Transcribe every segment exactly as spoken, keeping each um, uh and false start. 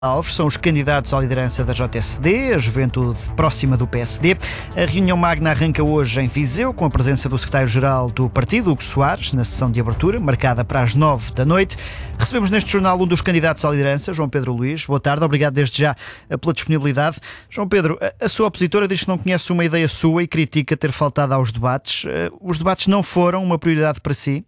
Alves são os candidatos à liderança da J S D, a juventude próxima do P S D. A reunião magna arranca hoje em Viseu, com a presença do secretário-geral do partido, Hugo Soares, na sessão de abertura, marcada para as nove da noite. Recebemos neste jornal um dos candidatos à liderança, João Pedro Luís. Boa tarde, obrigado desde já pela disponibilidade. João Pedro, a sua opositora diz que não conhece uma ideia sua e critica ter faltado aos debates. Os debates não foram uma prioridade para si?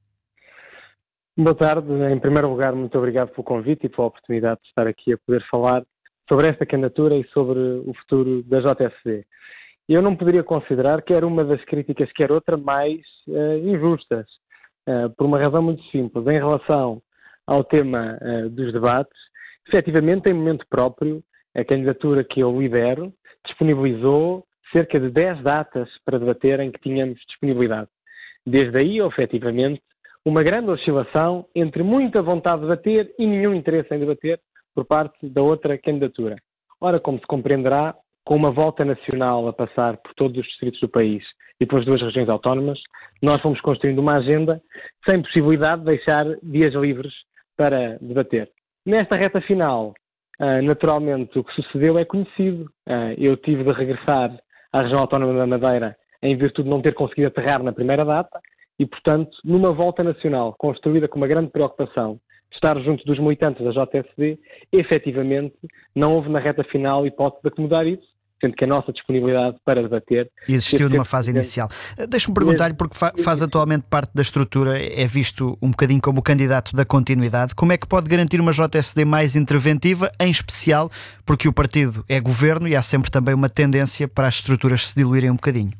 Boa tarde. Em primeiro lugar, muito obrigado pelo convite e pela oportunidade de estar aqui a poder falar sobre esta candidatura e sobre o futuro da J S D. Eu não poderia considerar quer uma das críticas, quer outra, mais uh, injustas, uh, por uma razão muito simples. Em relação ao tema uh, dos debates, efetivamente, em momento próprio, a candidatura que eu lidero disponibilizou cerca de dez datas para debater em que tínhamos disponibilidade. Desde aí, efetivamente, uma grande oscilação entre muita vontade de debater e nenhum interesse em debater por parte da outra candidatura. Ora, como se compreenderá, com uma volta nacional a passar por todos os distritos do país e pelas duas regiões autónomas, nós fomos construindo uma agenda sem possibilidade de deixar dias livres para debater. Nesta reta final, naturalmente, o que sucedeu é conhecido. Eu tive de regressar à região autónoma da Madeira em virtude de não ter conseguido aterrar na primeira data. E, portanto, numa volta nacional construída com uma grande preocupação de estar junto dos militantes da J S D, efetivamente não houve na reta final hipótese de acomodar isso, sendo que a nossa disponibilidade para debater... E existiu numa fase inicial. Deixe-me perguntar-lhe, porque faz atualmente parte da estrutura, é visto um bocadinho como o candidato da continuidade, como é que pode garantir uma J S D mais interventiva, em especial porque o partido é governo e há sempre também uma tendência para as estruturas se diluírem um bocadinho?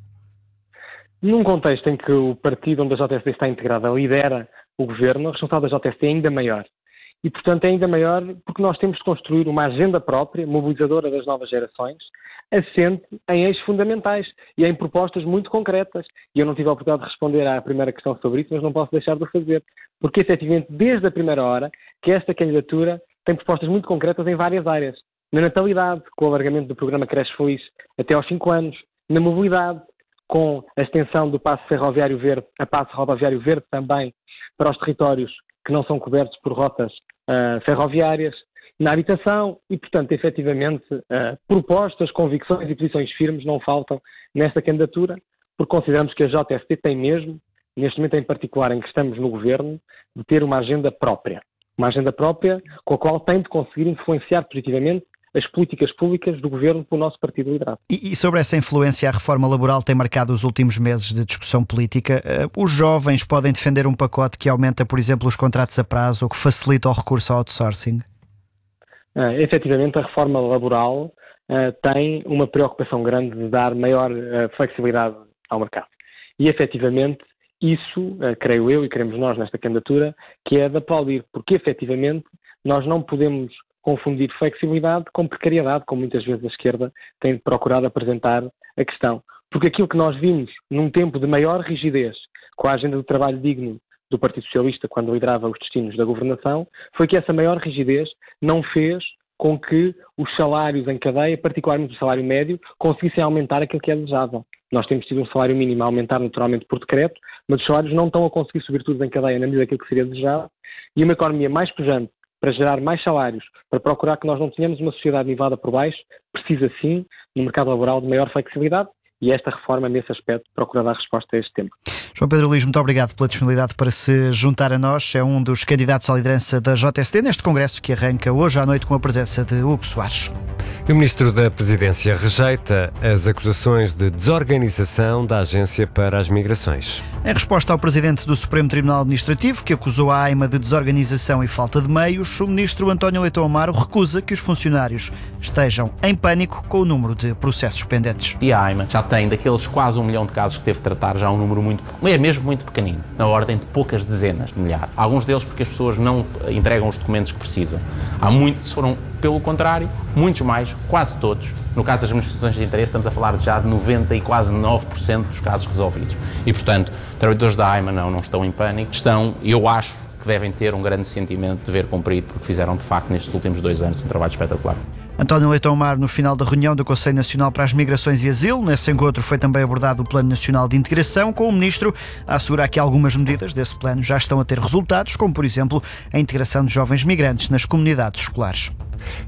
Num contexto em que o partido onde a J S D está integrada lidera o governo, a responsabilidade da J S D é ainda maior. E, portanto, é ainda maior porque nós temos de construir uma agenda própria, mobilizadora das novas gerações, assente em eixos fundamentais e em propostas muito concretas. E eu não tive a oportunidade de responder à primeira questão sobre isso, mas não posso deixar de o fazer. Porque, efetivamente, desde a primeira hora, que esta candidatura tem propostas muito concretas em várias áreas. Na natalidade, com o alargamento do programa Creche Feliz até aos cinco anos. Na mobilidade, com a extensão do passo ferroviário verde, a passo rodoviário verde também para os territórios que não são cobertos por rotas uh, ferroviárias, na habitação e, portanto, efetivamente, uh, propostas, convicções e posições firmes não faltam nesta candidatura, porque consideramos que a J S D tem mesmo, neste momento em particular em que estamos no governo, de ter uma agenda própria. Uma agenda própria com a qual tem de conseguir influenciar positivamente as políticas públicas do governo pelo nosso partido liderado. E, e sobre essa influência, a reforma laboral tem marcado os últimos meses de discussão política. Uh, os jovens podem defender um pacote que aumenta, por exemplo, os contratos a prazo ou que facilita o recurso ao outsourcing? Uh, efetivamente, a reforma laboral uh, tem uma preocupação grande de dar maior uh, flexibilidade ao mercado. E, efetivamente, isso, uh, creio eu e queremos nós nesta candidatura, que é de aplaudir, porque, efetivamente, nós não podemos confundir flexibilidade com precariedade, como muitas vezes a esquerda tem procurado apresentar a questão. Porque aquilo que nós vimos num tempo de maior rigidez com a agenda do trabalho digno do Partido Socialista, quando liderava os destinos da governação, foi que essa maior rigidez não fez com que os salários em cadeia, particularmente o salário médio, conseguissem aumentar aquilo que é desejável. Nós temos tido um salário mínimo a aumentar naturalmente por decreto, mas os salários não estão a conseguir subir tudo em cadeia na medida daquilo que seria desejável, e uma economia mais pujante para gerar mais salários, para procurar que nós não tenhamos uma sociedade nivelada por baixo, precisa sim, no mercado laboral, de maior flexibilidade, e esta reforma, nesse aspecto, procura dar resposta a este tema. João Pedro Luís, muito obrigado pela disponibilidade para se juntar a nós. É um dos candidatos à liderança da J S D neste congresso que arranca hoje à noite com a presença de Hugo Soares. O Ministro da Presidência rejeita as acusações de desorganização da Agência para as Migrações. Em resposta ao Presidente do Supremo Tribunal Administrativo, que acusou a AIMA de desorganização e falta de meios, o Ministro António Leitão Amaro recusa que os funcionários estejam em pânico com o número de processos pendentes. E a AIMA já tem, daqueles quase um milhão de casos que teve de tratar, já um número muito, é mesmo muito pequenino, na ordem de poucas dezenas de milhares. Alguns deles porque as pessoas não entregam os documentos que precisam. Há muitos, foram, pelo contrário, muitos mais, quase todos. No caso das manifestações de interesse, estamos a falar já de noventa e quase nove por cento dos casos resolvidos. E, portanto, trabalhadores da AIMA não, não estão em pânico. Estão, eu acho, que devem ter um grande sentimento de dever cumprido, porque fizeram, de facto, nestes últimos dois anos um trabalho espetacular. António Leitão Mar, no final da reunião do Conselho Nacional para as Migrações e Asilo. Nesse encontro foi também abordado o Plano Nacional de Integração, com o Ministro a assegurar que algumas medidas desse plano já estão a ter resultados, como, por exemplo, a integração de jovens migrantes nas comunidades escolares.